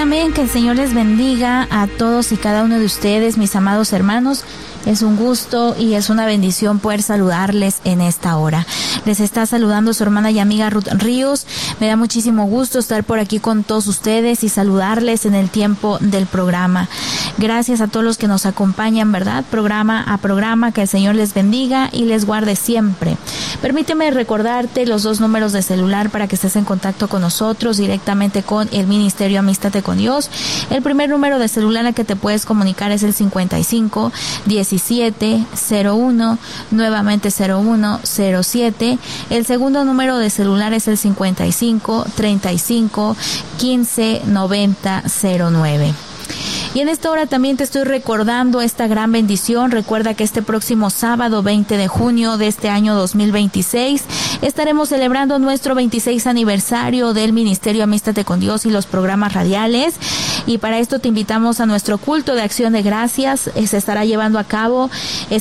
amén. Que el Señor les bendiga a todos y cada uno de ustedes, mis amados hermanos. Es un gusto y es una bendición poder saludarles en esta hora. Les está saludando su hermana y amiga Ruth Ríos. Me da muchísimo gusto estar por aquí con todos ustedes y saludarles en el tiempo del programa. Gracias a todos los que nos acompañan, ¿verdad? Programa a programa. Que el Señor les bendiga y les guarde siempre. Permíteme recordarte los dos números de celular para que estés en contacto con nosotros directamente con el Ministerio Amístate con Dios. El primer número de celular al que te puedes comunicar es el 55 17 01, nuevamente 01 07. El segundo número de celular es el 55 35 15 90 09. Y en esta hora también te estoy recordando esta gran bendición. Recuerda que este próximo sábado 20 de junio de este año 2026 estaremos celebrando nuestro 26 aniversario del Ministerio Amístate con Dios y los programas radiales. Y para esto te invitamos a nuestro culto de acción de gracias. Se estará llevando a cabo